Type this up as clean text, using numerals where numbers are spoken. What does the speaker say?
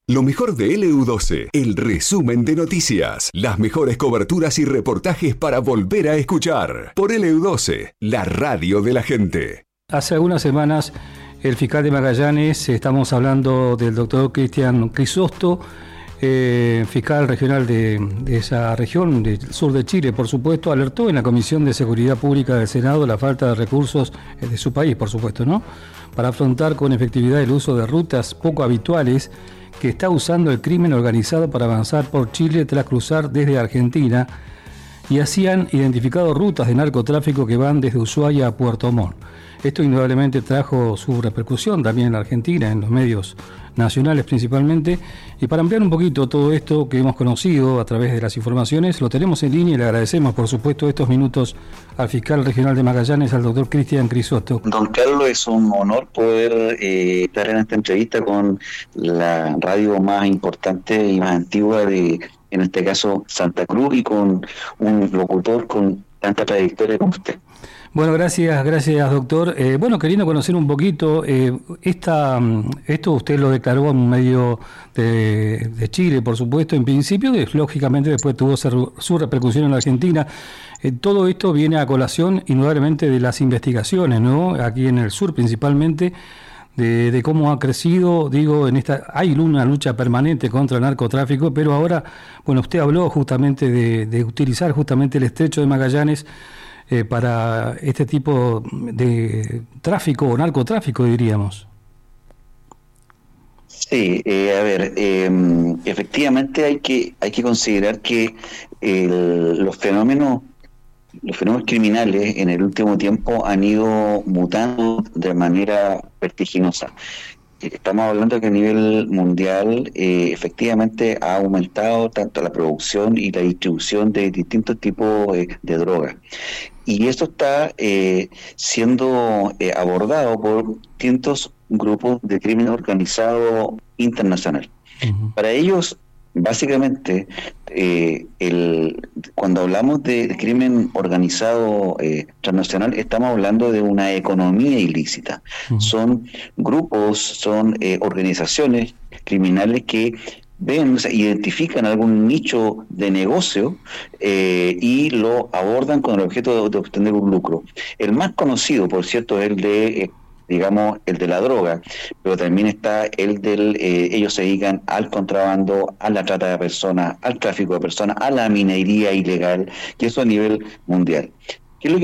Lo mejor de LU12, el resumen de noticias, las mejores coberturas y reportajes para volver a escuchar. Por LU12, la radio de la gente. Hace algunas semanas, el fiscal de Magallanes, estamos hablando del doctor Cristian Crisosto, fiscal regional de esa región, del sur de Chile, por supuesto, alertó en la Comisión de Seguridad Pública del Senado la falta de recursos de su país, por supuesto, ¿no?, para afrontar con efectividad el uso de rutas poco habituales que está usando el crimen organizado para avanzar por Chile tras cruzar desde Argentina, y así han identificado rutas de narcotráfico que van desde Ushuaia a Puerto Montt. Esto indudablemente trajo su repercusión también en Argentina, en los medios nacionales principalmente, y para ampliar un poquito todo esto que hemos conocido a través de las informaciones, lo tenemos en línea y le agradecemos por supuesto estos minutos al fiscal regional de Magallanes, al doctor Cristian Crisosto. Don Carlos, es un honor poder estar en esta entrevista con la radio más importante y más antigua de, en este caso, Santa Cruz, y con un locutor con tanta trayectoria como usted. Bueno, gracias doctor. Bueno, queriendo conocer un poquito, esto usted lo declaró en un medio de Chile, por supuesto, en principio, lógicamente después tuvo su repercusión en la Argentina. Todo esto viene a colación indudablemente de las investigaciones, ¿no?, aquí en el sur principalmente, de cómo ha crecido, hay una lucha permanente contra el narcotráfico, pero ahora, bueno, usted habló justamente de utilizar justamente el estrecho de Magallanes para este tipo de tráfico o narcotráfico, diríamos. Sí, efectivamente hay que considerar que los fenómenos criminales en el último tiempo han ido mutando de manera vertiginosa. Estamos hablando que a nivel mundial efectivamente ha aumentado tanto la producción y la distribución de distintos tipos de drogas. Y esto está siendo abordado por distintos grupos de crimen organizado internacional. Uh-huh. Para ellos, básicamente, cuando hablamos de crimen organizado transnacional, estamos hablando de una economía ilícita. Uh-huh. Son grupos, son organizaciones criminales que identifican algún nicho de negocio y lo abordan con el objeto de obtener un lucro. El más conocido, por cierto, es el de el de la droga, pero también está ellos se dedican al contrabando, a la trata de personas, al tráfico de personas, a la minería ilegal, y eso a nivel mundial.